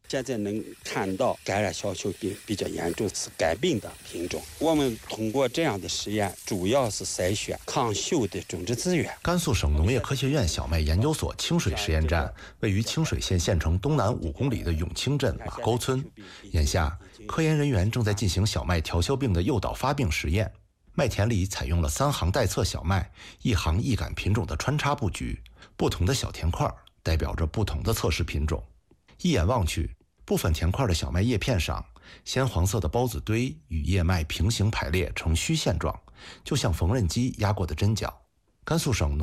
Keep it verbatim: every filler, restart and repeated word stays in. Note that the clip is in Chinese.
现在能看到感染小球病比较严重是肝病的品种。我们通过这样的实验，主要是筛选抗锈的种质资源。 甘肃省农业科学院小麦研究所清水实验站位于清水县县城东南五公里的永清镇马沟村。眼下，科研人员正在进行小麦调销病的诱导发病实验。麦田里采用了三行带侧小麦、一行异杆品种的穿插布局，不同的小田块代表着不同的测试品种。一眼望去，部分田块的小麦叶片上，鲜黄色的孢子堆与叶脉平行排列成虚线状，就像缝纫机压过的针脚。甘肃省农